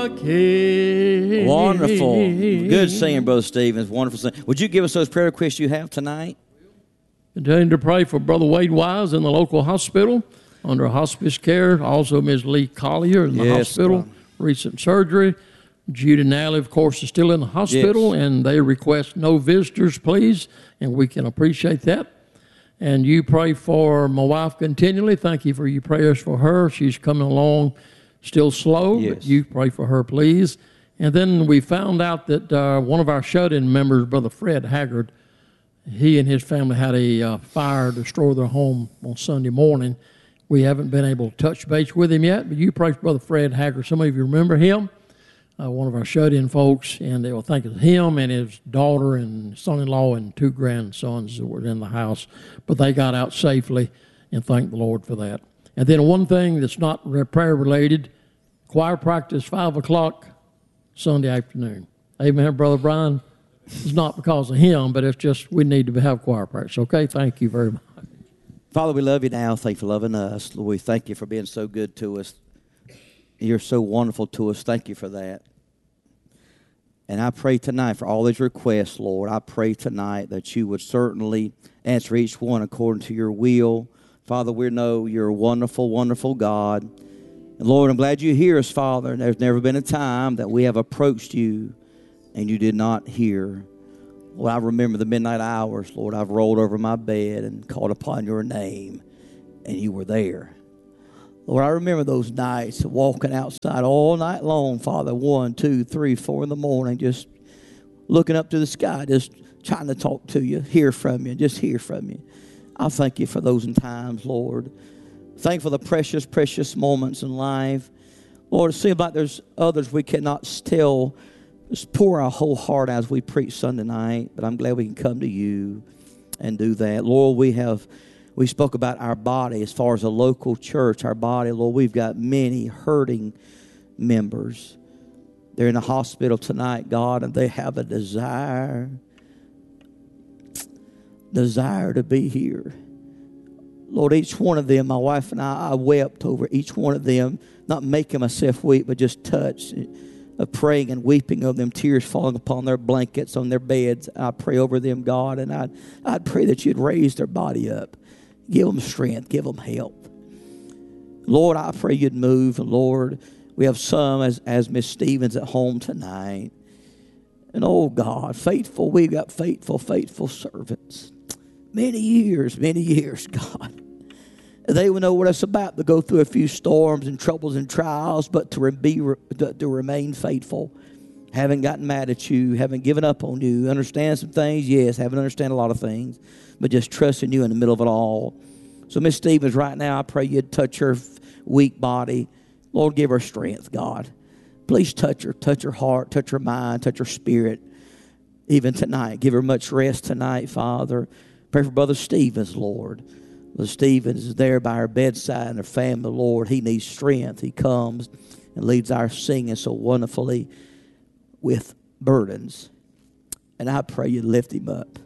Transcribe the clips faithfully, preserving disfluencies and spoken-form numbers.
the King. Wonderful. Good singing, Brother Stevens. Wonderful singing. Would you give us those prayer requests you have tonight? Continuing to pray for Brother Wade Wise in the local hospital under hospice care. Also, Miz Lee Collier in the yes, hospital, God. recent surgery. Judy Nally, of course, is still in the hospital, yes. and they request no visitors, please, and we can appreciate that. And you pray for my wife continually. Thank you for your prayers for her. She's coming along still slow, yes. but you pray for her, please. And then we found out that uh, one of our shut-in members, Brother Fred Haggard, he and his family had a uh, fire destroy their home on Sunday morning. We haven't been able to touch base with him yet, but you pray for Brother Fred Haggard. Some of you remember him, uh, one of our shut-in folks, and they will think of him and his daughter and son-in-law and two grandsons that were in the house. But they got out safely, and thank the Lord for that. And then one thing that's not prayer-related, choir practice, five o'clock Sunday afternoon. Amen, Brother Brian? It's not because of him, but it's just we need to have choir practice. Okay, thank you very much. Father, we love you now. Thank you for loving us. Lord, we thank you for being so good to us. You're so wonderful to us. Thank you for that. And I pray tonight for all these requests, Lord. I pray tonight that you would certainly answer each one according to your will. Father, we know you're a wonderful, wonderful God. And Lord, I'm glad you hear us, Father. There's never been a time that we have approached you and you did not hear. Lord, I remember the midnight hours, Lord. I've rolled over my bed and called upon your name, and you were there. Lord, I remember those nights walking outside all night long, Father, one, two, three, four in the morning, just looking up to the sky, just trying to talk to you, hear from you, just hear from you. I thank you for those times, Lord. Thank you for the precious, precious moments in life. Lord, it seems like there's others we cannot still just pour our whole heart as we preach Sunday night, but I'm glad we can come to you and do that. Lord, we have, we spoke about our body as far as a local church, our body. Lord, we've got many hurting members. They're in the hospital tonight, God, and they have a desire, desire to be here. Lord, each one of them, my wife and I, I wept over each one of them, not making myself weep, but just touched, of praying and weeping of them, tears falling upon their blankets, on their beds. I pray over them, God, and I'd, I'd pray that you'd raise their body up. Give them strength. Give them help. Lord, I pray you'd move. Lord, we have some, as, as Miss Stevens at home tonight. And, oh, God, faithful, we've got faithful, faithful servants. Many years, many years, God. They will know what it's about to go through a few storms and troubles and trials, but to, be, to, to remain faithful. Haven't gotten mad at you, haven't given up on you. Understand some things? Yes, haven't understand a lot of things, but just trusting you in the middle of it all. So Miss Stevens, right now, I pray you'd touch her weak body. Lord, give her strength, God. Please touch her, touch her heart, touch her mind, touch her spirit. Even tonight, give her much rest tonight, Father. Pray for Brother Stevens, Lord. Brother Stevens is there by her bedside and her family, Lord. He needs strength. He comes and leads our singing so wonderfully with burdens. And I pray you lift him up.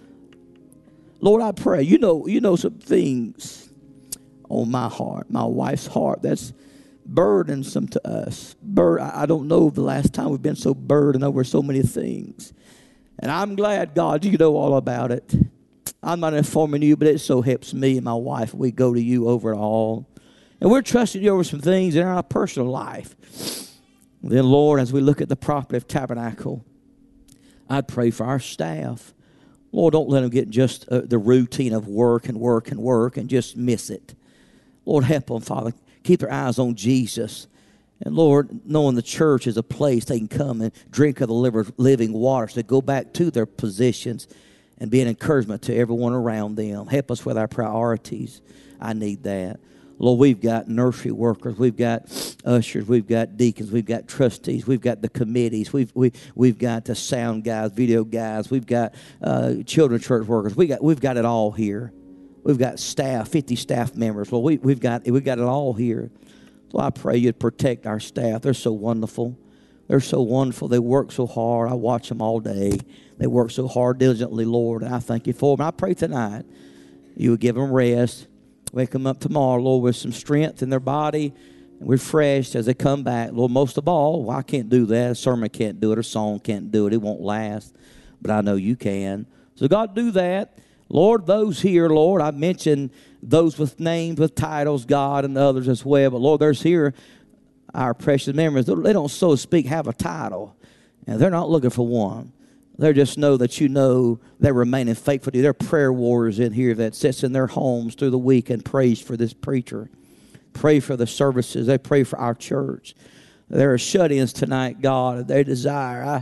Lord, I pray, you know, you know some things on my heart, my wife's heart, that's burdensome to us. Bur- I don't know the last time we've been so burdened over so many things. And I'm glad, God, you know all about it. I'm not informing you, but it so helps me and my wife. We go to you over it all. And we're trusting you over some things in our personal life. Then, Lord, as we look at the property of Tabernacle, I'd pray for our staff. Lord, don't let them get just uh, the routine of work and work and work and just miss it. Lord, help them, Father. Keep their eyes on Jesus. And, Lord, knowing the church is a place they can come and drink of the living waters, to go back to their positions and be an encouragement to everyone around them. Help us with our priorities. I need that. Lord, we've got nursery workers, we've got ushers, we've got deacons, we've got trustees, we've got the committees, we've we, we've got the sound guys, video guys, we've got uh, children's church workers. We got we've got it all here. We've got staff, fifty staff members. Well, we we've got we've got it all here. So I pray you'd protect our staff. They're so wonderful. They're so wonderful. They work so hard. I watch them all day. They work so hard, diligently, Lord, and I thank you for them. I pray tonight you would give them rest. Wake them up tomorrow, Lord, with some strength in their body, refreshed as they come back. Lord, most of all, well, I can't do that. A sermon can't do it. A song can't do it. It won't last. But I know you can. So, God, do that. Lord, those here, Lord, I mentioned those with names, with titles, God, and others as well. But, Lord, there's here our precious members. They don't, so to speak, have a title. And they're not looking for one. They just know that you know they're remaining faithful to you. They're prayer warriors in here that sits in their homes through the week and prays for this preacher. Pray for the services. They pray for our church. There are shut-ins tonight, God. They desire. I,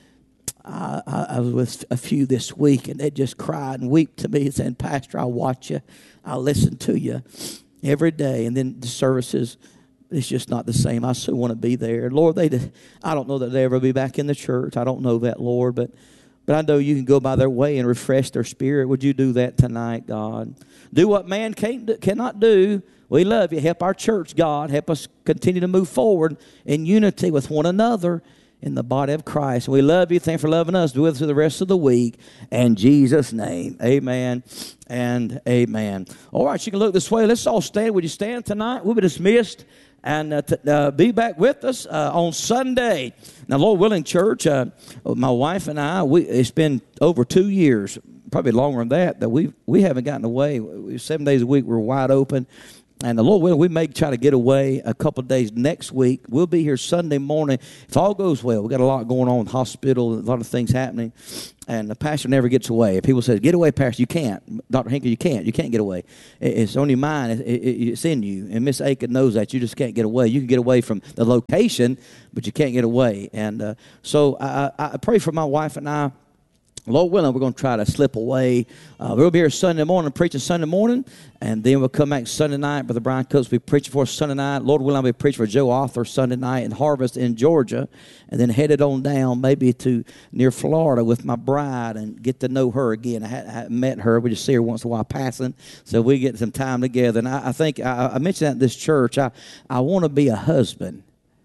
I, I was with a few this week, and they just cried and wept to me saying, Pastor, I watch you. I listen to you every day. And then the services, it's just not the same. I so want to be there. Lord, they, I don't know that they ever be back in the church. I don't know that, Lord, but But I know you can go by their way and refresh their spirit. Would you do that tonight, God? Do what man can't do, cannot do. We love you. Help our church, God. Help us continue to move forward in unity with one another in the body of Christ. We love you. Thanks for loving us. Be with us through the rest of the week. In Jesus' name, amen and amen. All right, you can look this way. Let's all stand. Would you stand tonight? We'll be dismissed. And uh, t- uh, be back with us uh, on Sunday. Now, Lord willing, church, uh, my wife and I, we, it's been over two years, probably longer than that, that we we haven't gotten away. We, seven days a week, we're wide open. And the Lord willing, we may try to get away a couple of days next week. We'll be here Sunday morning. If all goes well, we've got a lot going on in the hospital, a lot of things happening. And the pastor never gets away. If people say, get away, pastor, you can't. Doctor Hinkle, you can't. You can't get away. It's on your mind. It's in you. And Miss Aiken knows that. You just can't get away. You can get away from the location, but you can't get away. And uh, so I, I pray for my wife and I. Lord willing, we're going to try to slip away. Uh, we'll be here Sunday morning, preaching Sunday morning, and then we'll come back Sunday night. Brother Brian Cooks will be preaching for us Sunday night. Lord willing, I'll be preaching for Joe Arthur Sunday night in Harvest in Georgia, and then headed on down maybe to near Florida with my bride and get to know her again. I hadn't met her. We just see her once in a while passing, so we get some time together. And I, I think I, I mentioned that in this church. I, I want to be a husband.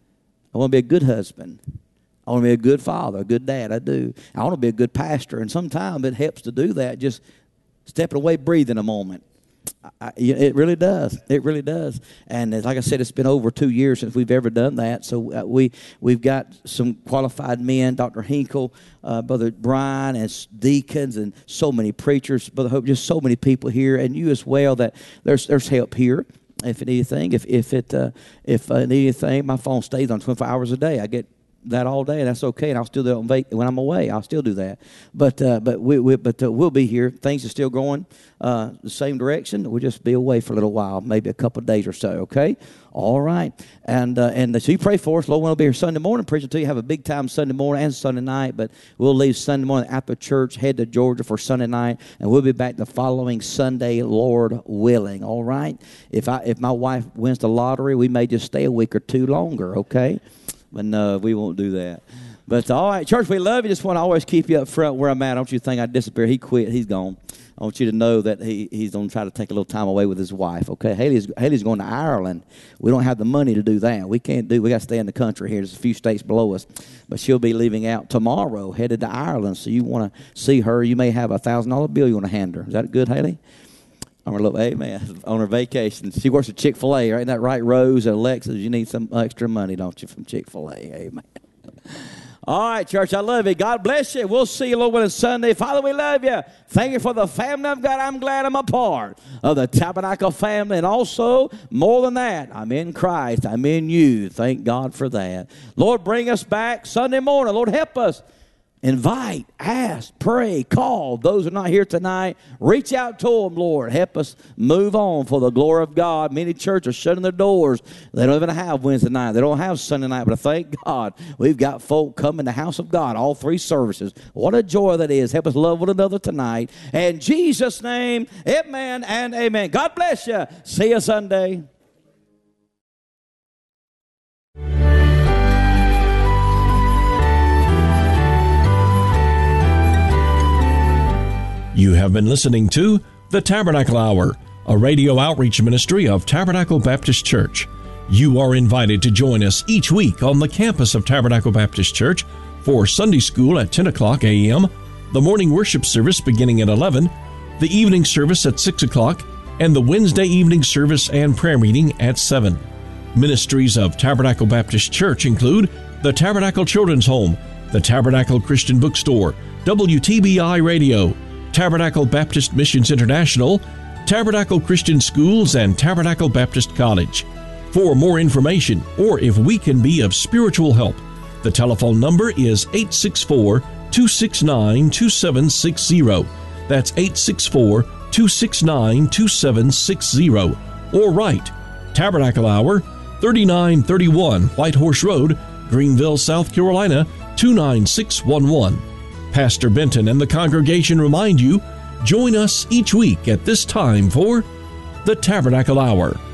I want to be a good husband. I want to be a good father, a good dad. I do. I want to be a good pastor. And sometimes it helps to do that, just stepping away, breathing a moment. I, it really does. It really does. And like I said, it's been over two years since we've ever done that. So uh, we, we've got some qualified men, Doctor Hinkle, uh, Brother Brian, and deacons, and so many preachers, Brother Hope, just so many people here, and you as well, that there's there's help here. If it need anything, if, if it uh, if I need anything, my phone stays on twenty-four hours a day. I get that all day, and that's okay. And I'll still do it on vac- when I'm away. I'll still do that. But uh, but we, we but uh, we'll be here. Things are still going uh, the same direction. We'll just be away for a little while, maybe a couple of days or so. Okay, all right. And uh, and so you pray for us. Lord, we'll be here Sunday morning preaching to you. Have a big time Sunday morning and Sunday night. But we'll leave Sunday morning after church, head to Georgia for Sunday night, and we'll be back the following Sunday, Lord willing. All right. If I if my wife wins the lottery, we may just stay a week or two longer. Okay. But no, we won't do that. But all right, church, we love you. Just want to always keep you up front where I'm at. Don't you think I disappear? He quit. He's gone. I want you to know that he, he's going to try to take a little time away with his wife. Okay, Haley's Haley's going to Ireland. We don't have the money to do that. We can't do. We got to stay in the country here. There's a few states below us, but she'll be leaving out tomorrow, headed to Ireland. So you want to see her? You may have a thousand dollar bill you want to hand her. Is that good, Haley? On her little, amen, on her vacation. She works at Chick-fil-A, right? Isn't that right, Rose and Alexis? You need some extra money, don't you, from Chick-fil-A? Amen. All right, church, I love you. God bless you. We'll see you, Lord willing, Sunday. Father, we love you. Thank you for the family of God. I'm glad I'm a part of the Tabernacle family. And also, more than that, I'm in Christ. I'm in you. Thank God for that. Lord, bring us back Sunday morning. Lord, help us. Invite, ask, pray, call. Those who are not here tonight, reach out to them, Lord. Help us move on for the glory of God. Many churches are shutting their doors. They don't even have Wednesday night. They don't have Sunday night. But thank God we've got folk coming to the house of God, all three services. What a joy that is. Help us love one another tonight. In Jesus' name, amen and amen. God bless you. See you Sunday. You have been listening to The Tabernacle Hour, a radio outreach ministry of Tabernacle Baptist Church. You are invited to join us each week on the campus of Tabernacle Baptist Church for Sunday school at ten o'clock a.m., the morning worship service beginning at eleven, the evening service at six o'clock, and the Wednesday evening service and prayer meeting at seven. Ministries of Tabernacle Baptist Church include the Tabernacle Children's Home, the Tabernacle Christian Bookstore, W T B I Radio, Tabernacle Baptist Missions International, Tabernacle Christian Schools, and Tabernacle Baptist College. For more information, or if we can be of spiritual help, the telephone number is eight six four, two six nine, two seven six zero. That's eight six four, two six nine, two seven six zero. Or write Tabernacle Hour, thirty-nine thirty-one White Horse Road, Greenville, South Carolina, two nine six one one. Pastor Benton and the congregation remind you, join us each week at this time for the Tabernacle Hour.